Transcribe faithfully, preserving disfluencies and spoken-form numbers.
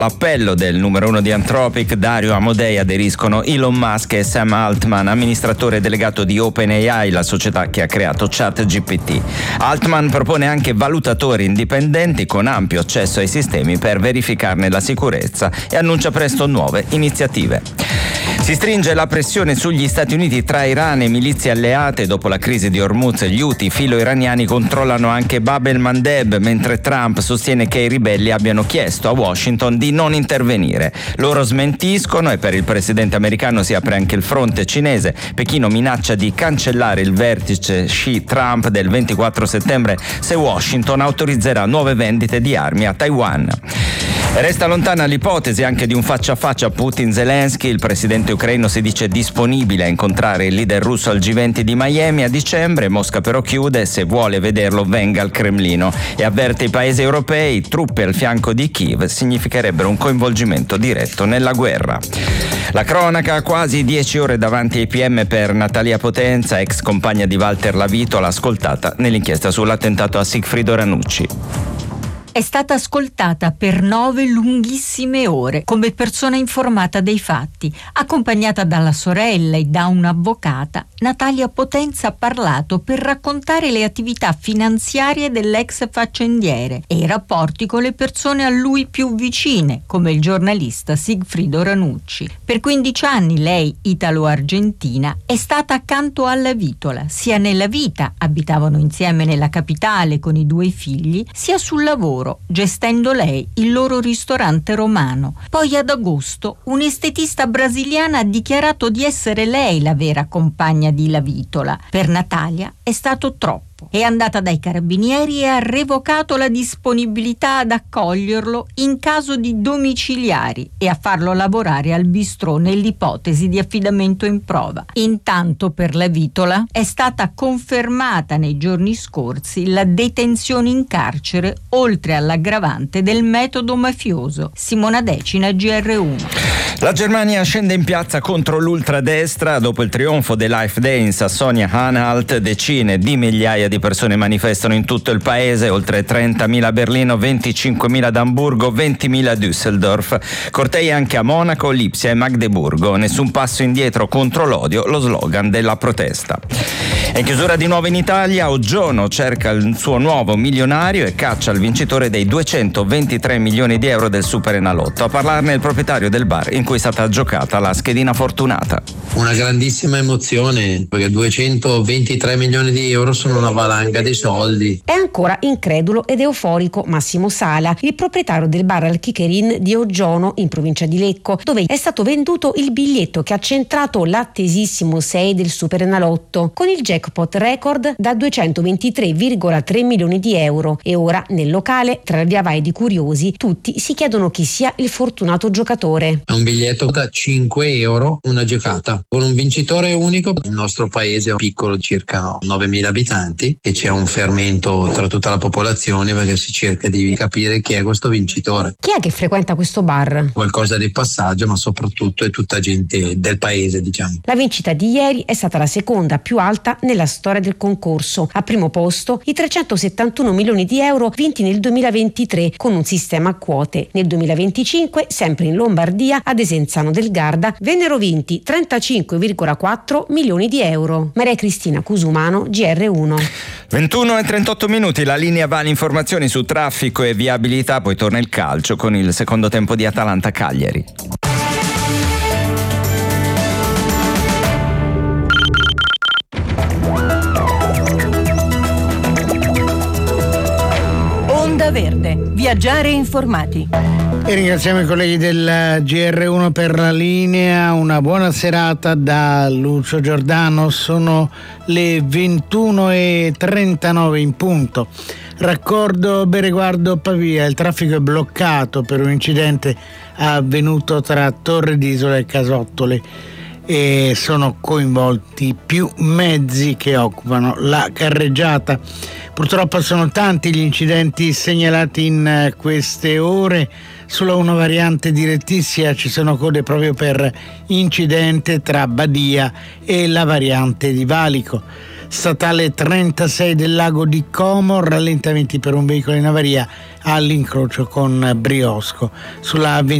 L'appello del numero uno di Anthropic, Dario Amodei, aderiscono Elon Musk e Sam Altman, amministratore delegato di OpenAI, la società che ha creato ChatGPT. Altman propone anche valutatori indipendenti con ampio accesso ai sistemi per verificarne la sicurezza e annuncia presto nuove iniziative. Si stringe la pressione sugli Stati Uniti tra Iran e milizie alleate. Dopo la crisi di Hormuz, gli Houthi filo-iraniani controllano anche Bab el-Mandeb, mentre Trump sostiene che i ribelli abbiano chiesto a Washington di non intervenire. Loro smentiscono e per il presidente americano si apre anche il fronte cinese. Pechino minaccia di cancellare il vertice Xi-Trump del ventiquattro settembre se Washington autorizzerà nuove vendite di armi a Taiwan. Resta lontana l'ipotesi anche di un faccia a faccia Putin-Zelensky. Il presidente ucraino si dice disponibile a incontrare il leader russo al G venti di Miami a dicembre. Mosca però chiude: se vuole vederlo venga al Cremlino, e avverte i paesi europei: truppe al fianco di Kiev significherebbero un coinvolgimento diretto nella guerra. La cronaca, quasi dieci ore davanti ai P M per Natalia Potenza, ex compagna di Walter Lavitola, ascoltata nell'inchiesta sull'attentato a Sigfrido Ranucci. È stata ascoltata per nove lunghissime ore come persona informata dei fatti. Accompagnata dalla sorella e da un'avvocata, Natalia Potenza ha parlato per raccontare le attività finanziarie dell'ex faccendiere e i rapporti con le persone a lui più vicine, come il giornalista Sigfrido Ranucci. Per quindici anni lei, italo-argentina, è stata accanto a Lavitola, sia nella vita, abitavano insieme nella capitale con i due figli, sia sul lavoro, gestendo lei il loro ristorante romano. Poi ad agosto un'estetista brasiliana ha dichiarato di essere lei la vera compagna di Lavitola. Per Natalia è stato troppo. È andata dai carabinieri e ha revocato la disponibilità ad accoglierlo in caso di domiciliari e a farlo lavorare al bistrò nell'ipotesi di affidamento in prova. Intanto per Lavitola è stata confermata nei giorni scorsi la detenzione in carcere, oltre all'aggravante del metodo mafioso. Simona Decina, G R uno. La Germania scende in piazza contro l'ultradestra. Dopo il trionfo del AfD in Sassonia-Anhalt, decine di migliaia di persone manifestano in tutto il paese, oltre trentamila a Berlino, venticinquemila ad Amburgo, ventimila a Düsseldorf. Cortei anche a Monaco, Lipsia e Magdeburgo. Nessun passo indietro contro l'odio, lo slogan della protesta. In chiusura di nuovo in Italia, Ogiono cerca il suo nuovo milionario e caccia il vincitore dei duecentoventitré milioni di euro del Superenalotto. A parlarne il proprietario del bar in cui è stata giocata la schedina fortunata. Una grandissima emozione, perché duecentoventitré milioni di euro sono una valanga di soldi. È ancora incredulo ed euforico Massimo Sala, il proprietario del bar Al Chicherin di Ogiono in provincia di Lecco, dove è stato venduto il biglietto che ha centrato l'attesissimo sei del Superenalotto, con il jackpot record da duecentoventitré virgola tre milioni di euro. E ora nel locale, tra il via vai di curiosi, tutti si chiedono chi sia il fortunato giocatore. È un biglietto da cinque euro, una giocata, con un vincitore unico. Il nostro paese è piccolo, circa novemila abitanti, e c'è un fermento tra tutta la popolazione perché si cerca di capire chi è questo vincitore. Chi è che frequenta questo bar? Qualcosa di passaggio, ma soprattutto è tutta gente del paese, diciamo. La vincita di ieri è stata la seconda più alta nella storia del concorso. A primo posto i trecentosettantuno milioni di euro vinti nel duemilaventitré con un sistema a quote. Nel duemilaventicinque, sempre in Lombardia, ad Desenzano del Garda, vennero vinti trentacinque virgola quattro milioni di euro. Maria Cristina Cusumano, G R uno. ventuno e trentotto minuti, la linea va alle informazioni su traffico e viabilità, poi torna il calcio con il secondo tempo di Atalanta-Cagliari. Onda Verde, viaggiare informati. E ringraziamo i colleghi del G R uno per la linea. Una buona serata da Lucio Giordano. Sono le ventuno e trentanove in punto. Raccordo Bereguardo Pavia, il traffico è bloccato per un incidente avvenuto tra Torre d'Isola e Casottole e sono coinvolti più mezzi che occupano la carreggiata. Purtroppo sono tanti gli incidenti segnalati in queste ore. Sulla una variante direttissima ci sono code proprio per incidente tra Badia e la variante di Valico. Statale trentasei del Lago di Como, rallentamenti per un veicolo in avaria all'incrocio con Briosco. Sulla